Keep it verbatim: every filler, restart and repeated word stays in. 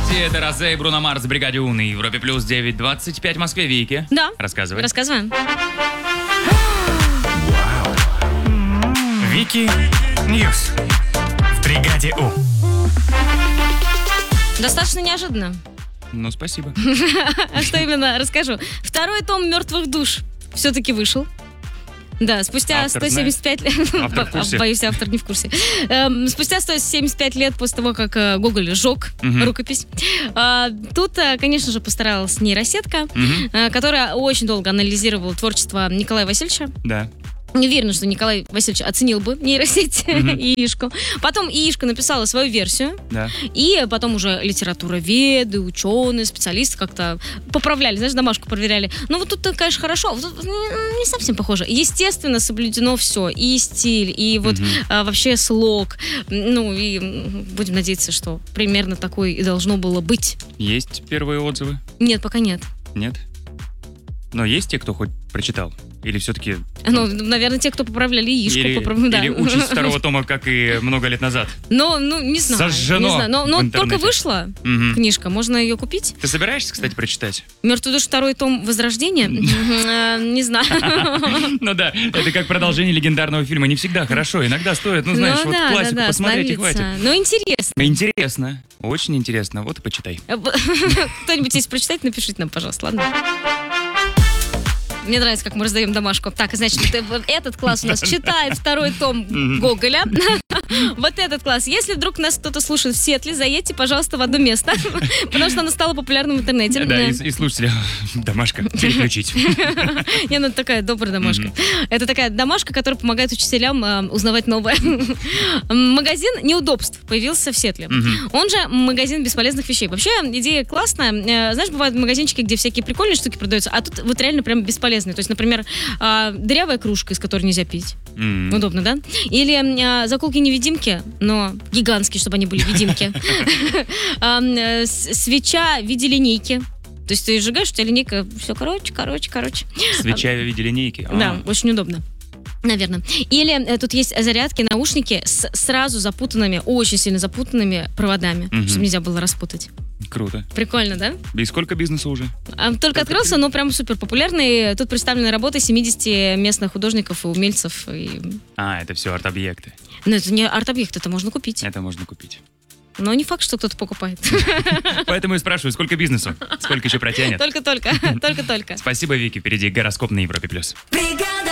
Это Розе и Бруно Марс в бригаде У на Европе плюс девять двадцать пять в Москве. Вики. Да. Рассказывай. Рассказываем. Вики Ньюс в бригаде У. Достаточно неожиданно. Ну, спасибо. А что именно? Расскажу. Второй том «Мертвых душ» все-таки вышел. Да, спустя Автор сто семьдесят пять лет... Автор в курсе? Боюсь, автор не в курсе. Эм, Спустя сто семьдесят пять лет после того, как э, Гоголь сжег Мгм. рукопись, э, тут, э, конечно же, постаралась нейросетка, Мгм. э, которая очень долго анализировала творчество Николая Васильевича. Да. Не уверена, что Николай Васильевич оценил бы нейросеть Мгм. яишку. Потом яишка написала свою версию, Да. и потом уже литературоведы, ученые, специалисты как-то поправляли, знаешь, домашку проверяли. Ну вот тут, конечно, хорошо, вот тут не не совсем похоже. Естественно, соблюдено все, и стиль, и вот Мгм. а, вообще слог. Ну и м, будем надеяться, что примерно такое и должно было быть. Есть первые отзывы? Нет, пока нет. Нет? Но есть те, кто хоть прочитал? Или все-таки... Ну, наверное, те, кто поправляли яишку, Или, поправ- да. или участь второго тома, как и много лет назад? Но, ну, не знаю. Сожжено не знаю. Но, в но интернете. только вышла Мгм. книжка, можно ее купить. Ты собираешься, кстати, прочитать? «Мертвый душ» второй том «Возрождение». Э, Не знаю. Ну да, это как продолжение легендарного фильма. Не всегда хорошо, иногда стоит, ну знаешь, Ну вот да, классику да, да, посмотреть и хватит. остановиться. Ну, интересно. Интересно, очень интересно. Вот и почитай. Кто-нибудь, если прочитать, напишите нам, пожалуйста, ладно? Мне нравится, как мы раздаем домашку. Так, значит, вот этот класс у нас читает второй том Гоголя. Вот этот класс. Если вдруг нас кто-то слушает в Сиэтле, заедьте, пожалуйста, в одно место, потому что оно стало популярным в интернете. Да, и, и слушатели, домашка, переключить. Не, ну такая добрая домашка. Это такая домашка, которая помогает учителям э, узнавать новое. Магазин неудобств появился в Сиэтле. Мгм. Он же магазин бесполезных вещей. Вообще, идея классная. Э, Знаешь, бывают магазинчики, где всякие прикольные штуки продаются, а тут вот реально прям бесполезные. То есть, например, а, дырявая кружка, из которой нельзя пить. М. Удобно, да? Или а, заколки-невидимки, но гигантские, чтобы они были видимки. А, э, с- Свеча в виде линейки. То есть ты сжигаешь, у тебя линейка, все короче, короче, короче. Свеча в виде линейки. А. Да, очень удобно. Наверное. Или э, тут есть зарядки, наушники с сразу запутанными, очень сильно запутанными проводами, Мгм. чтобы нельзя было распутать. Круто. Прикольно, да? И сколько бизнеса уже? А, Только открылся, но прям супер популярный. Тут представлены работы семидесяти местных художников и умельцев. И... А, это все арт-объекты. Но это не арт-объект, это можно купить. Это можно купить. Но не факт, что кто-то покупает. Поэтому и спрашиваю, сколько бизнесу? Сколько еще протянет? Только-только, только-только. Спасибо, Вики. Впереди гороскоп на Европе+. плюс. Бригаде